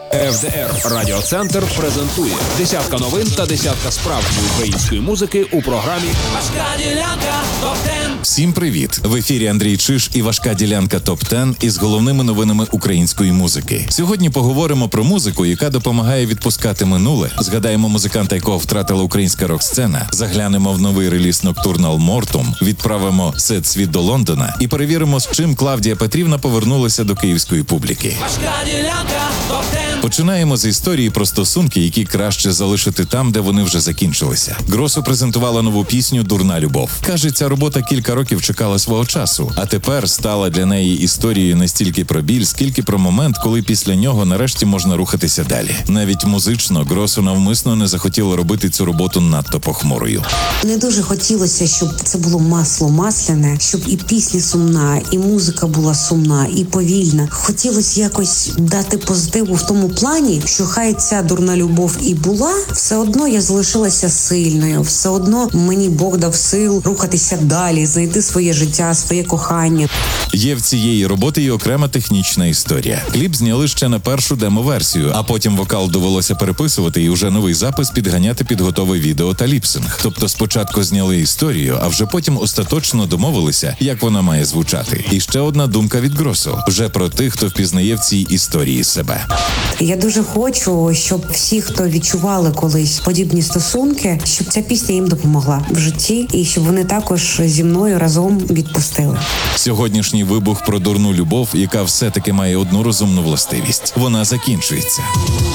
ФДР Радіоцентр презентує десятка новин та десятка справжньої української музики у програмі «Важка ділянка ТОП-10». Всім привіт! В ефірі Андрій Чиж і важка ділянка ТОП-10 із головними новинами української музики. Сьогодні поговоримо про музику, яка допомагає відпускати минуле. Згадаємо музиканта, якого втратила українська рок-сцена. Заглянемо в новий реліз Nocturnal Mortum, відправимо сет світ до Лондона і перевіримо, з чим Клавдія Петрівна повернулася до київської публіки. Важка ділянка ТОП-10. Починаємо з історії про стосунки, які краще залишити там, де вони вже закінчилися. Гросу презентувала нову пісню «Дурна любов». Каже, ця робота кілька років чекала свого часу, а тепер стала для неї історією не стільки про біль, скільки про момент, коли після нього нарешті можна рухатися далі. Навіть музично Гросу навмисно не захотіла робити цю роботу надто похмурою. Не дуже хотілося, щоб це було масло масляне, щоб і пісня сумна, і музика була сумна, і повільна. Хотілося якось дати позитиву в тому плані, що хай ця дурна любов і була, все одно я залишилася сильною, все одно мені Бог дав сил рухатися далі, знайти своє життя, своє кохання. Є в цієї роботи і окрема технічна історія. Кліп зняли ще на першу демо-версію, а потім вокал довелося переписувати і уже новий запис підганяти під готове відео та ліпсинг. Тобто спочатку зняли історію, а вже потім остаточно домовилися, як вона має звучати. І ще одна думка від Гросу. Вже про тих, хто впізнає в цій історії себе. Я дуже хочу, щоб всі, хто відчували колись подібні стосунки, щоб ця пісня їм допомогла в житті і щоб вони також зі мною разом відпустили. Сьогоднішній вибух про дурну любов, яка все-таки має одну розумну властивість. Вона закінчується.